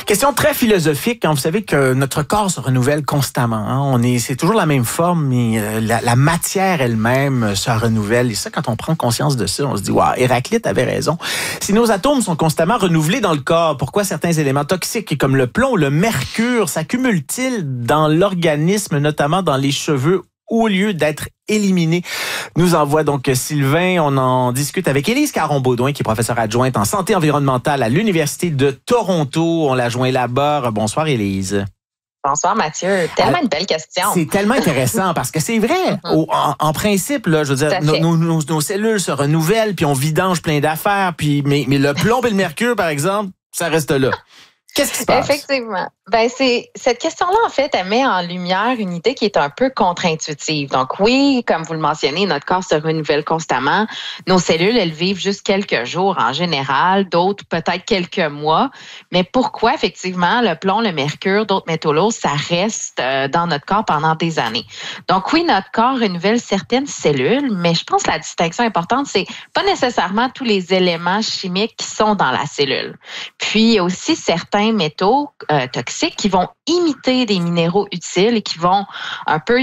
Question très philosophique. Vous savez que notre corps se renouvelle constamment. C'est toujours la même forme, mais la matière elle-même se renouvelle. Et ça, quand on prend conscience de ça, on se dit, waouh, Héraclite avait raison. Si nos atomes sont constamment renouvelés dans le corps, pourquoi certains éléments toxiques comme le plomb, le mercure, s'accumulent-ils dans l'organisme, notamment dans les cheveux, au lieu d'être éliminés? Nous envoie donc Sylvain. On en discute avec Élise Caron-Baudouin, qui est professeure adjointe en santé environnementale à l'Université de Toronto. On la joint là-bas. Bonsoir, Élise. Bonsoir, Mathieu. Tellement une belle question. C'est tellement intéressant parce que c'est vrai. En principe, là, je veux dire, nos cellules se renouvellent, puis on vidange plein d'affaires, mais le plomb et le mercure, par exemple, ça reste là. Qu'est-ce qui se passe? Effectivement. Cette question-là, en fait, elle met en lumière une idée qui est un peu contre-intuitive. Donc oui, comme vous le mentionnez, notre corps se renouvelle constamment. Nos cellules, elles vivent juste quelques jours en général, d'autres peut-être quelques mois. Mais pourquoi, effectivement, le plomb, le mercure, d'autres métaux lourds, ça reste dans notre corps pendant des années? Donc oui, notre corps renouvelle certaines cellules, mais je pense que la distinction importante, c'est pas nécessairement tous les éléments chimiques qui sont dans la cellule. Puis il y a aussi certains métaux toxiques qui vont imiter des minéraux utiles et qui vont un peu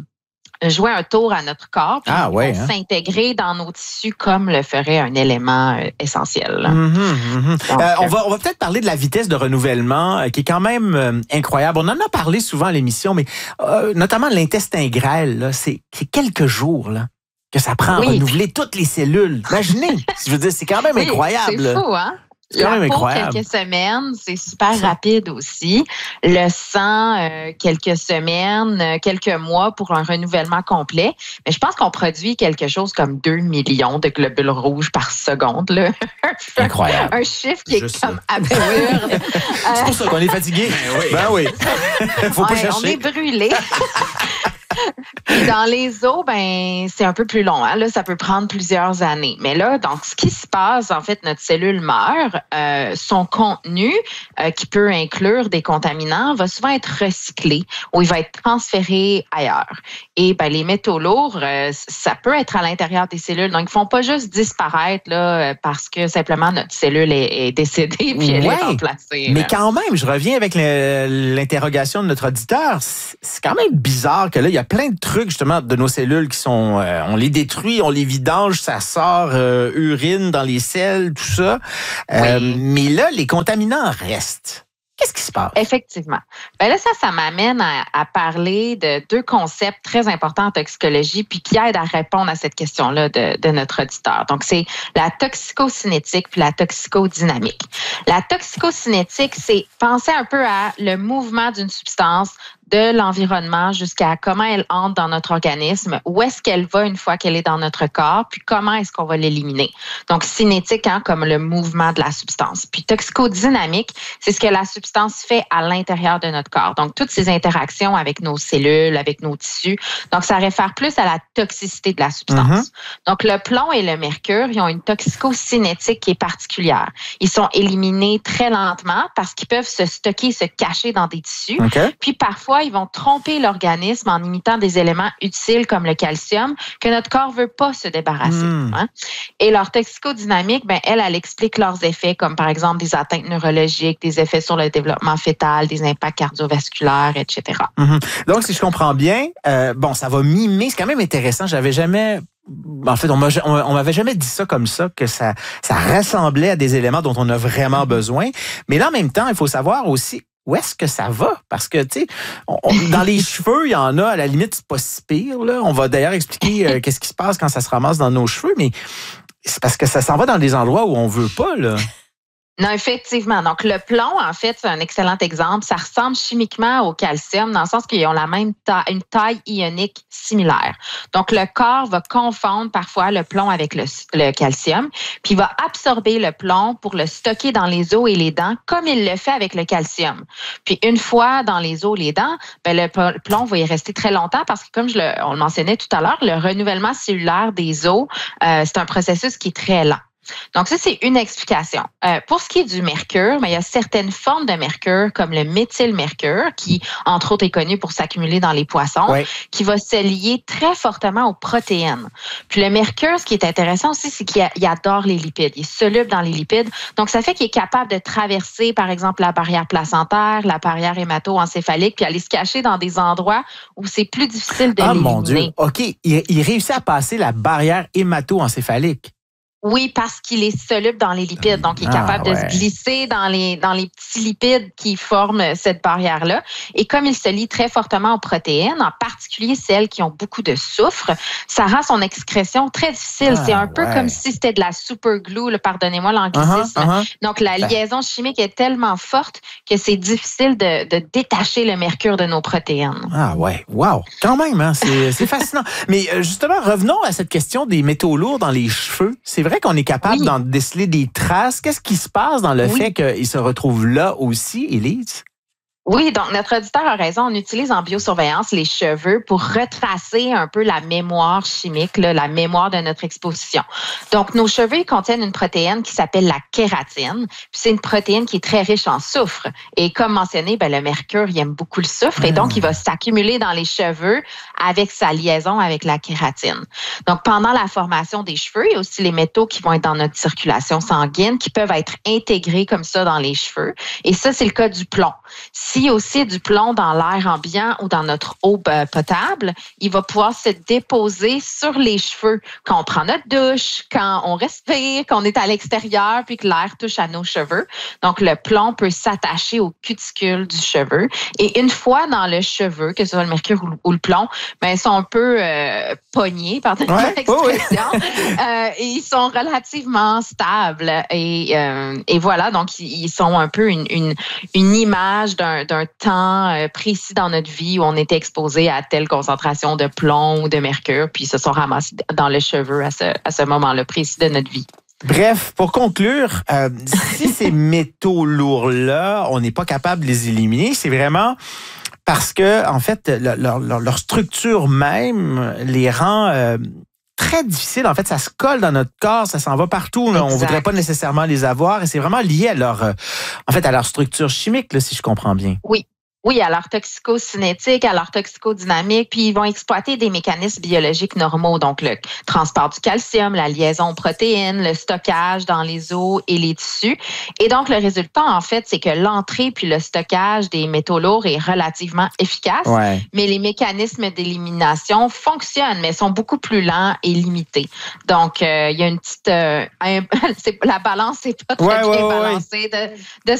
jouer un tour à notre corps, puis vont s'intégrer dans nos tissus comme le ferait un élément essentiel. Donc, on va peut-être parler de la vitesse de renouvellement qui est quand même incroyable. On en a parlé souvent à l'émission, mais notamment l'intestin grêle, là, c'est quelques jours là, que ça prend à renouveler toutes les cellules. Imaginez, je veux dire, c'est quand même incroyable. C'est fou, hein? C'est quand même incroyable. Quelques semaines, c'est super rapide aussi. Le sang, quelques semaines, quelques mois pour un renouvellement complet. Mais je pense qu'on produit quelque chose comme 2 millions de globules rouges par seconde. Là. Incroyable. Un chiffre qui est comme absurde. C'est pour ça qu'on est fatigué. Ben oui. Faut pas chercher. On est brûlé. Dans les os, c'est un peu plus long. Hein? Là, ça peut prendre plusieurs années. Mais là, donc, ce qui se passe, en fait, notre cellule meurt. Son contenu, qui peut inclure des contaminants, va souvent être recyclé ou il va être transféré ailleurs. Et les métaux lourds, ça peut être à l'intérieur des cellules. Donc, ils ne font pas juste disparaître là, parce que simplement notre cellule est décédée puis elle est remplacée. Mais quand même, je reviens avec l'interrogation de notre auditeur. C'est quand même bizarre que là, il y a plein de trucs, justement, de nos cellules qui sont... on les détruit, on les vidange, ça sort urine dans les selles, tout ça. Mais là, les contaminants restent. Qu'est-ce qui se passe? Effectivement. Là, ça m'amène à parler de deux concepts très importants en toxicologie puis qui aident à répondre à cette question-là de notre auditeur. Donc, c'est la toxicocinétique puis la toxicodynamique. La toxicocinétique, c'est penser un peu à le mouvement d'une substance de l'environnement jusqu'à comment elle entre dans notre organisme, où est-ce qu'elle va une fois qu'elle est dans notre corps, puis comment est-ce qu'on va l'éliminer. Donc, cinétique, comme le mouvement de la substance. Puis toxicodynamique, c'est ce que la substance fait à l'intérieur de notre corps. Donc, toutes ces interactions avec nos cellules, avec nos tissus. Donc, ça réfère plus à la toxicité de la substance. Donc, le plomb et le mercure, ils ont une toxicocinétique qui est particulière. Ils sont éliminés très lentement parce qu'ils peuvent se stocker, se cacher dans des tissus. Puis, parfois, ils vont tromper l'organisme en imitant des éléments utiles comme le calcium que notre corps veut pas se débarrasser. Hein? Et leur toxicodynamique, elle explique leurs effets comme par exemple des atteintes neurologiques, des effets sur le développement fœtal, des impacts cardiovasculaires, etc. Donc, si je comprends bien, ça va mimer. C'est quand même intéressant. J'avais jamais... En fait, on m'avait jamais dit ça comme ça, que ça ressemblait à des éléments dont on a vraiment besoin. Mais là, en même temps, il faut savoir aussi où est-ce que ça va? Parce que, tu sais, dans les cheveux, il y en a, à la limite, c'est pas si pire, là. On va d'ailleurs expliquer qu'est-ce qui se passe quand ça se ramasse dans nos cheveux, mais c'est parce que ça s'en va dans des endroits où on veut pas, là. Non, effectivement. Donc, le plomb, en fait, c'est un excellent exemple. Ça ressemble chimiquement au calcium dans le sens qu'ils ont la même une taille ionique similaire. Donc, le corps va confondre parfois le plomb avec le calcium, puis il va absorber le plomb pour le stocker dans les os et les dents, comme il le fait avec le calcium. Puis, une fois dans les os et les dents, le plomb va y rester très longtemps parce que, comme on le mentionnait tout à l'heure, le renouvellement cellulaire des os, c'est un processus qui est très lent. Donc, ça, c'est une explication. Pour ce qui est du mercure, il y a certaines formes de mercure, comme le méthylmercure, qui, entre autres, est connu pour s'accumuler dans les poissons, qui va se lier très fortement aux protéines. Puis le mercure, ce qui est intéressant aussi, c'est qu'il adore les lipides. Il est soluble dans les lipides. Donc, ça fait qu'il est capable de traverser, par exemple, la barrière placentaire, la barrière hémato-encéphalique, puis aller se cacher dans des endroits où c'est plus difficile de l'éliminer. Mon Dieu. OK. Il réussit à passer la barrière hémato-encéphalique. Oui, parce qu'il est soluble dans les lipides. Donc, il est capable de se glisser dans les petits lipides qui forment cette barrière-là. Et comme il se lie très fortement aux protéines, en particulier celles qui ont beaucoup de soufre, ça rend son excrétion très difficile. C'est un peu comme si c'était de la super glue, pardonnez-moi l'anglicisme. Donc, la liaison chimique est tellement forte que c'est difficile de détacher le mercure de nos protéines. Ah ouais, wow! Quand même, hein? C'est fascinant. Mais justement, revenons à cette question des métaux lourds dans les cheveux. C'est vrai qu'on est capable d'en déceler des traces. Qu'est-ce qui se passe dans le fait qu'ils se retrouvent là aussi, Élise? Oui, donc notre auditeur a raison. On utilise en biosurveillance les cheveux pour retracer un peu la mémoire chimique, la mémoire de notre exposition. Donc, nos cheveux contiennent une protéine qui s'appelle la kératine. Puis c'est une protéine qui est très riche en soufre. Et comme mentionné, le mercure, il aime beaucoup le soufre. Et donc, il va s'accumuler dans les cheveux avec sa liaison avec la kératine. Donc, pendant la formation des cheveux, il y a aussi les métaux qui vont être dans notre circulation sanguine qui peuvent être intégrés comme ça dans les cheveux. Et ça, c'est le cas du plomb. S'il y a aussi du plomb dans l'air ambiant ou dans notre eau potable, il va pouvoir se déposer sur les cheveux quand on prend notre douche, quand on respire, quand on est à l'extérieur puis que l'air touche à nos cheveux. Donc, le plomb peut s'attacher aux cuticules du cheveu. Et une fois dans le cheveu, que ce soit le mercure ou le plomb, ils sont un peu pognés, pardonnez-moi l'expression. Et ils sont relativement stables. Et voilà, donc ils sont un peu une image d'un temps précis dans notre vie où on était exposé à telle concentration de plomb ou de mercure, puis ils se sont ramassés dans le cheveu à ce moment-là précis de notre vie. Bref, pour conclure, si ces métaux lourds-là, on n'est pas capable de les éliminer, c'est vraiment parce que, en fait, leur structure même les rend très difficiles. En fait, ça se colle dans notre corps, ça s'en va partout. Là. On ne voudrait pas nécessairement les avoir et c'est vraiment lié à leur structure chimique, là, si je comprends bien. Oui, à leur toxicocinétique, à leur toxicodynamique, puis ils vont exploiter des mécanismes biologiques normaux, donc le transport du calcium, la liaison aux protéines, le stockage dans les os et les tissus. Et donc, le résultat, en fait, c'est que l'entrée puis le stockage des métaux lourds est relativement efficace, mais les mécanismes d'élimination fonctionnent, mais sont beaucoup plus lents et limités. Donc, il y a une petite... la balance n'est pas très bien balancée de